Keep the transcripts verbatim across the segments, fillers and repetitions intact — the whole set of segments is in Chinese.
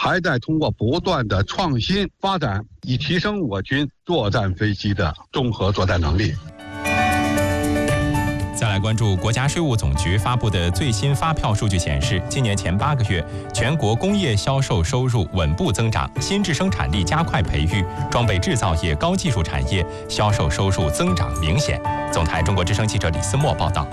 还在通过不断的创新发展，以提升我军作战飞机的综合作战能力。 再来关注国家税务总局发布的最新发票数据显示，今年前八个月，全国工业销售收入稳步增长，新质生产力加快培育，装备制造业、高技术产业销售收入增长明显。总台中国之声记者李思墨报道。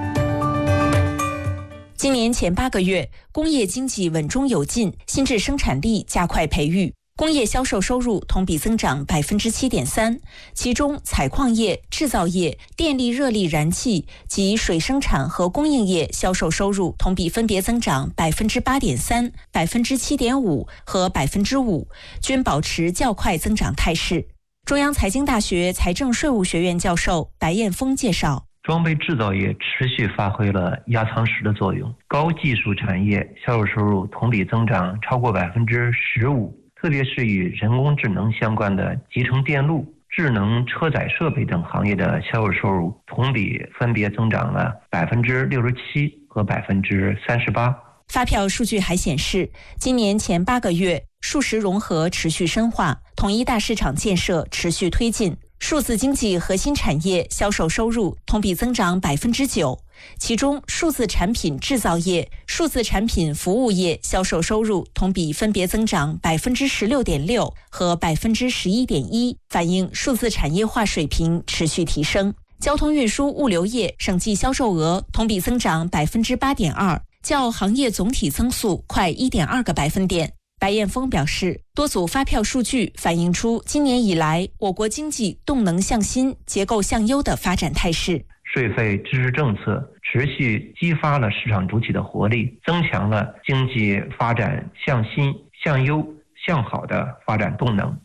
今年前八个月，工业经济稳中有进，新质生产力加快培育。工业销售收入同比增长百分之七点三，其中采矿业、制造业、电力热力燃气及水生产和供应业销售收入同比分别增长百分之八点三、百分之七点五和百分之五，均保持较快增长态势。中央财经大学财政税务学院教授白彦峰介绍。 装备制造业持续发挥了压舱石的作用，高技术产业销售收入同比增长超过百分之十五。特别是与人工智能相关的集成电路、智能车载设备等行业的销售收入同比分别增长了百分之六十七和百分之三十八。 发票数据还显示，今年前八个月，数实融合持续深化，统一大市场建设持续推进。数字经济核心产业销售收入同比增长百分之九，其中数字产品制造业、数字产品服务业销售收入同比分别增长百分之十六点六和百分之十一点一，反映数字产业化水平持续提升。交通运输物流业省际销售额同比增长百分之八点二，较行业总体增速快一点二个百分点。白彦峰表示，多组发票数据反映出今年以来我国经济动能向新、结构向优的发展态势。 税费支持政策持续激发了市场主体的活力，增强了经济发展向新、向优、向好的发展动能。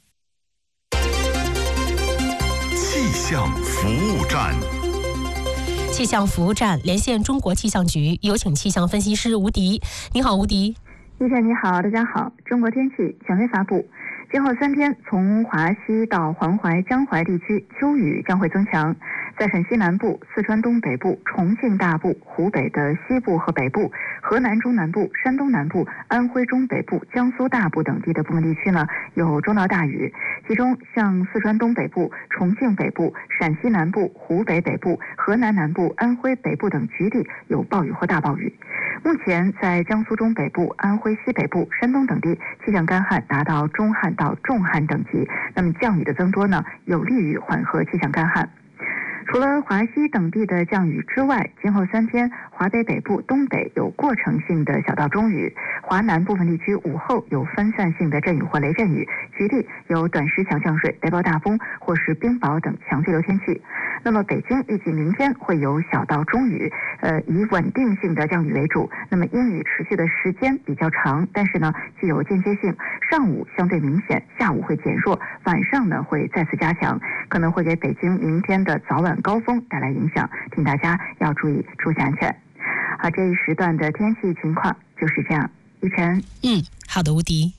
气象服务站。 气象服务站连线中国气象局，有请气象分析师吴迪。你好，吴迪。 叶晨你好，大家好。中国天气权威发布，今后三天从华西到黄淮、江淮地区秋雨将会增强，在陕西南部、四川东北部、重庆大部、湖北的西部和北部、河南中南部、山东南部、安徽中北部、江苏大部等地的部分地区呢有中到大雨，其中像四川东北部、重庆北部、陕西南部、湖北北部、河南南部、安徽北部等局地有暴雨或大暴雨。目前在江苏中北部、安徽西北部、山东等地气象干旱达到中旱到重旱等级，那么降雨的增多呢有利于缓和气象干旱。除了华西等地的降雨之外，今后三天华北北部、东北有过程性的小到中雨，华南部分地区午后有分散性的阵雨或雷阵雨，局地有短时强降水、雷暴大风或是冰雹等强对流天气。那么北京预计明天会有小到中雨，呃，以稳定性的降雨为主。那么阴雨持续的时间比较长，但是呢具有间接性，上午相对明显，下午会减弱，晚上呢会再次加强，可能会给北京明天的早晚高峰带来影响，请大家要注意出行安全。好，这一时段的天气情况就是这样。雨晨， 嗯，好的，吴迪。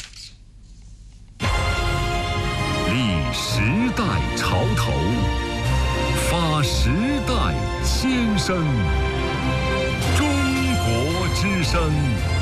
立时代潮头，发时代先声，中国之声。